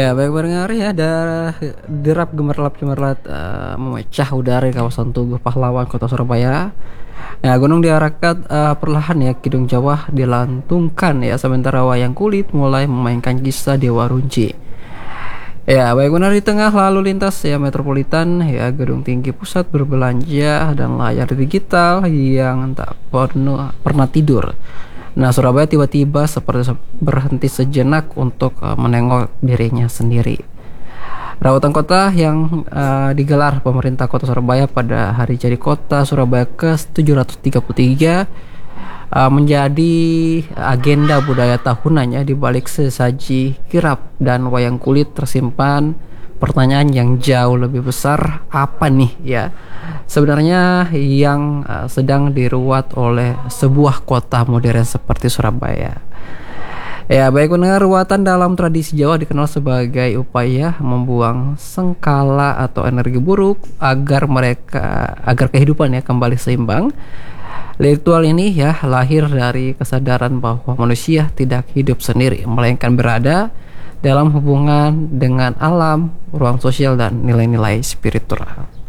Ya, baik pendengar ya, ada derap gemerlap-gemerlat memecah udara di kawasan Tugu Pahlawan, Kota Surabaya. Ya, gunung diarahkan perlahan ya, Kidung Jawa dilantungkan ya, sementara wayang kulit mulai memainkan kisah Dewa Runci. Ya, baik benar di tengah lalu lintas ya metropolitan ya, gedung tinggi pusat berbelanja dan layar digital yang tak pernah tidur. Nah, Surabaya tiba-tiba seperti berhenti sejenak untuk menengok dirinya sendiri. Rawatan kota yang digelar pemerintah Kota Surabaya pada hari jadi Kota Surabaya ke-733 menjadi agenda budaya tahunannya. Di balik sesaji kirap dan wayang kulit tersimpan pertanyaan yang jauh lebih besar, apa nih ya sebenarnya yang sedang diruat oleh sebuah kota modern seperti Surabaya. Ya, baik pendengar, ruatan dalam tradisi Jawa dikenal sebagai upaya membuang sengkala atau energi buruk agar kehidupan ya kembali seimbang. Ritual ini ya lahir dari kesadaran bahwa manusia tidak hidup sendiri, melainkan berada dalam hubungan dengan alam, ruang sosial dan nilai-nilai spiritual.